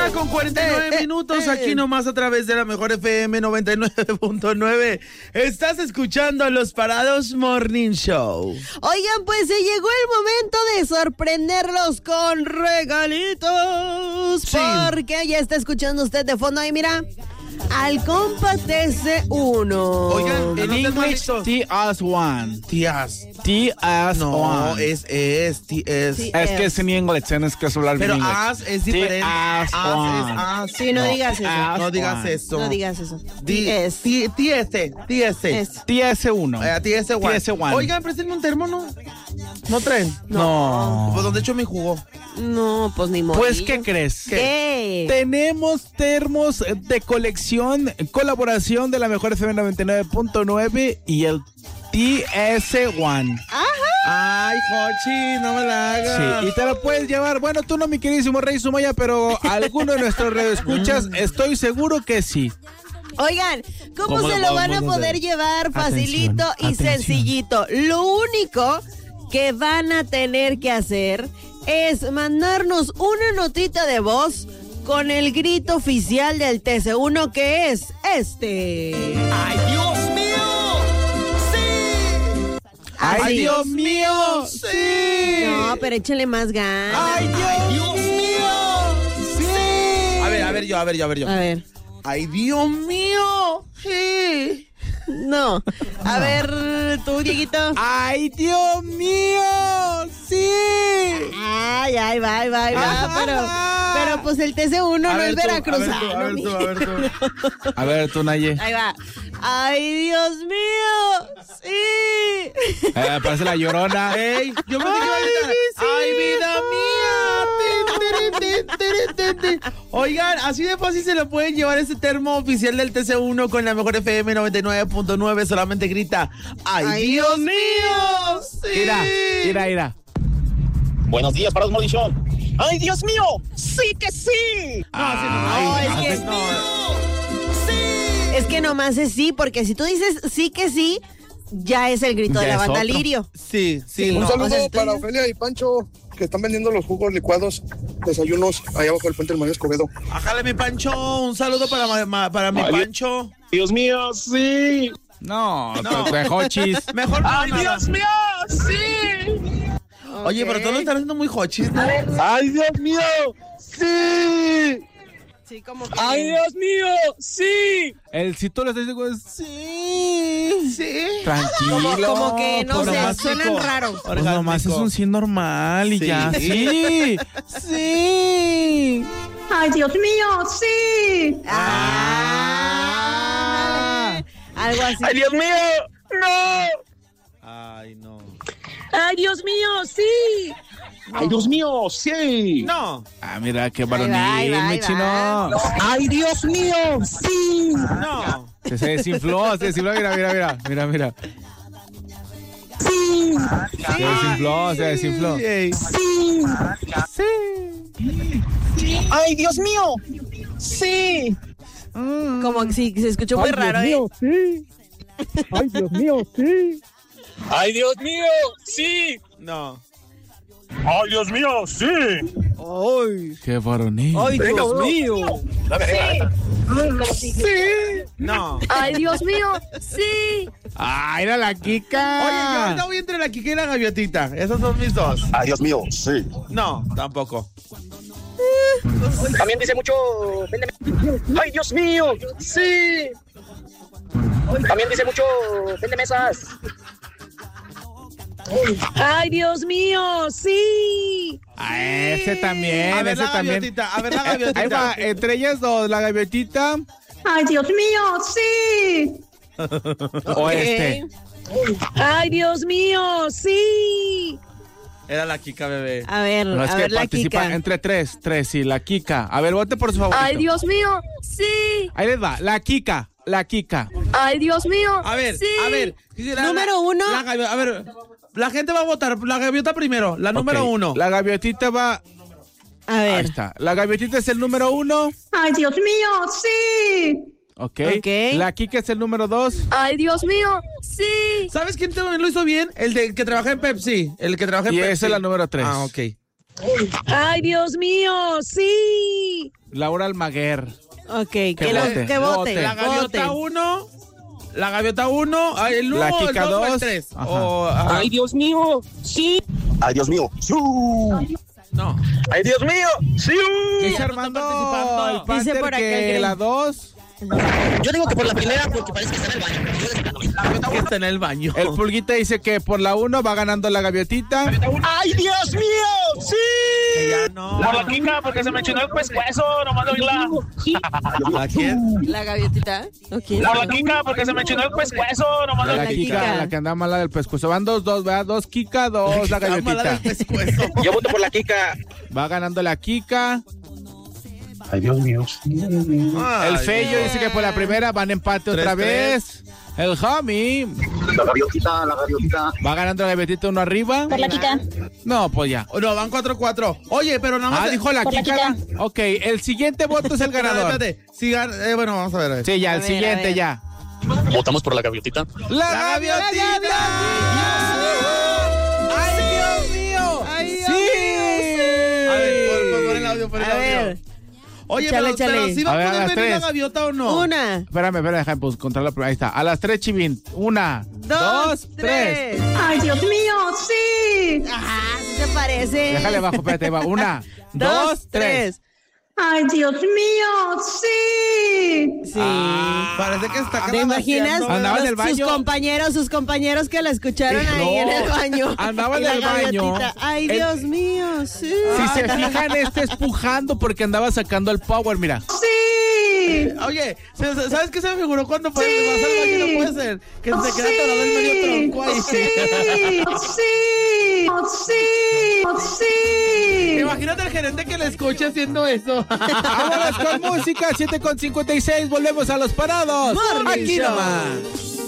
1:49 aquí nomás a través de la mejor FM 99.9. Estás escuchando Los Parados Morning Show. Oigan, pues se llegó el momento de sorprenderlos con regalitos. Sí. Porque ya está escuchando usted de fondo ahí, mira. Al compa TC1. Oigan, en English, TS1. TS1. No, es TS. Es que es en inglés, tienes que hablar bien inglés. Pero as es diferente. As es as. Sí, no digas eso. No digas eso. No digas eso. TS1. TS1. Oigan, préstenme un termo, ¿no? ¿No traen? No. Pues donde hecho mi jugo. No, pues ni modo. Pues, ¿qué crees? ¿Qué? Tenemos termos de colección, colaboración de la mejor FM 99.9 y el TS1. Ajá. Ay, Jochi, no me la hagas. Sí, y te lo puedes llevar. Bueno, tú no, mi queridísimo Rey Sumaya, pero alguno de nuestros radioescuchas, estoy seguro que sí. Oigan, ¿cómo se lo van a poder llevar? Facilito y sencillito. Lo único que van a tener que hacer es mandarnos una notita de voz con el grito oficial del TC1, que es este. ¡Ay, Dios mío! ¡Sí! ¡Ay, Dios mío! ¡Sí! No, pero échale más ganas. ¡Ay, Dios mío! ¡Sí! A ver yo. A ver. ¡Ay, Dios mío! ¡Sí! No. A ver, tú, Dieguito. ¡Ay, Dios mío! ¡Sí! Ay, va. Pero pues el TC1 no es veracruzano. A ver tú. A ver tú, Naye. Ahí va. ¡Ay, Dios mío! ¡Sí! Parece la Llorona. ¡Ey! Yo me dije ahorita. ¡Ay, vida mía! Oigan, así de fácil se lo pueden llevar ese termo oficial del TC1 con la mejor FM 99.9. Solamente grita: ¡Ay, Dios mío! ¡Sí! Mira. Buenos días, Parados Morning Show. ¡Ay, Dios mío! ¡Sí que sí! Es que nomás es sí, porque si tú dices sí que sí, ya es el grito de la banda Lirio. Sí. Un saludo o sea, si para Ofelia y Pancho, que están vendiendo los jugos licuados, desayunos, allá abajo del puente del Manuel Escobedo. Ájale, mi Pancho. Un saludo para mi Pancho. Dios mío, sí. No, Jochis. Mejor no. ¡Ay, Dios mío, sí! Oye, pero todos lo están haciendo muy Jochis, ¿no? ¡Ay, Dios mío, sí! Sí, como que... ¡Ay, Dios mío, sí! El si tú lo estás diciendo es sí. Tranquilo. Como que no sé, Orgánico. suenan raro. Pues nomás es un sí normal y Sí. ya. Sí. ¡Ay, Dios mío! ¡Sí! Algo así. ¡Ay, Dios mío, no! Ay, no. ¡Ay, Dios mío! ¡Sí! ¡Ay, Dios mío, sí! No. Ah, mira qué varonil, Ahí va, mi chino. ¡Ay, Dios mío, sí! No. Se desinfló, mira. ¡Sí! Se desinfló. Ey. ¡Sí! ¡Ay, Dios mío! ¡Sí! Como que sí, se escuchó muy raro, sí. ¡Ay, Dios mío, sí! ¡Ay, Dios mío! ¡Sí! No. ¡Ay, Dios mío! ¡Sí! Ay. Qué varonil. Ay, Dios mío. ¡Sí! No. ¡Ay, Dios mío! ¡Sí! ¡Ay, era la Kika! Oye, yo ahorita voy entre la Kika y la gaviotita. Esos son mis dos. ¡Ay, Dios mío! ¡Sí! No, tampoco. También dice mucho... ¡Ay, Dios mío! ¡Sí! También dice mucho... ¡Vende mesas! ¡Ay, Dios mío! ¡Sí! Ah, ese también, A ver ese la también. gaviotita, a ver la gaviotita. Ahí va, entre ellas dos, la gaviotita ¡Ay, Dios mío! ¡Sí! o este. ¡Ay, Dios mío! ¡Sí! Era la Kika, bebé. A ver, No, es a que ver la participa Kika. entre tres, sí, la Kika. A ver, vote por su favorito. ¡Ay, Dios mío! ¡Sí! Ahí les va, la Kika. ¡Ay, Dios mío! A ver, ¡Sí! a ver. Número uno. A ver, la gente va a votar. La gaviota primero, la número Ok, uno. La gaviotita va... A Ahí ver. está. La gaviotita es el número 1. ¡Ay, Dios mío! ¡Sí! Ok. Ok. La Kika es el número 2. ¡Ay, Dios mío! ¡Sí! ¿Sabes quién también lo hizo bien? El de que trabaja en Pepsi. El que trabaja en Y Pepsi. esa es la número 3. Ah, ok. Ay, Dios mío, sí. Laura Almaguer. Ok, Que que vote. La gaviota 1. La gaviota 1. El 1, La Kika el 2 o el 2. 3. Ajá. Ay, Dios mío, sí. Ay, Dios mío, sí. No. Ay, Dios mío, sí. Dice está Armando participando. el Panther Dice por acá el que Grey. la 2. Yo digo que por la primera porque parece que está en el baño. Que está en el baño. El Pulguita dice que por la 1 va ganando la gaviotita. Ay, Dios mío, sí. Que ya no. Por la Kika, porque se me chinó el pescuezo, nomás de oírla. ¿A quién? La gaviotita. Okay. Por la Kika, porque se me chinó el pescuezo, nomás de La La Kika, Kika. la que anda mala del pescuezo. Van 2-2, ¿verdad? 2 Kika, 2 la Está mala del gaviotita. pescuezo. Yo voto por la Kika. Va ganando la Kika. Ay, Dios mío, sí. El Feyo dice que por la primera van empate otra 3-3. vez. El Homie La gaviotita, la gaviotita. va ganando la gaviotita uno arriba. Por la Kika. No, pues ya. No, van 4-4. Oye, pero nada más. Ah, dijo la por la Kika. Kika. Ok, el siguiente voto es el ganador. Espérate. Si bueno, vamos a ver. Sí, ya, A el ver, a siguiente ver. ya. Votamos por la gaviotita. ¡La gaviotita! ¡Ay, Dios mío! Ay, Dios ¡Sí! mío, A ver, pon el audio, pon el A audio. ver, Oye, Échale, pero échale. ¿sí va A ver, a a poder las venir la 3. gaviota o no? una, Espérame, déjame pues, contarlo. Ahí está. A las 3, Chivin. 1, 2, 3. Ay, Dios mío, sí. Ajá, sí se parece. Déjale abajo, espérate, ahí va. 1, 2, 3. Ay, Dios mío, sí. Sí. Parece que está ¿Te imaginas? calabaceando, Andaba en el baño. Sus compañeros que la escucharon ahí en el baño. Andaba en Y la el baño. gaviotita. Ay, El- Dios mío, sí. Si se fijan, espujando porque andaba sacando el power, mira. Sí. Oye, ¿sabes qué se me figuró cuando vas al baño? No puede ser. Que se queda atorado el medio tronco ahí. Sí. Sí. Sí. Sí. Imagínate el gerente que le escuche haciendo eso. Vámonos con música, 7:56. Volvemos a los parados. Morning Aquí Show. nomás.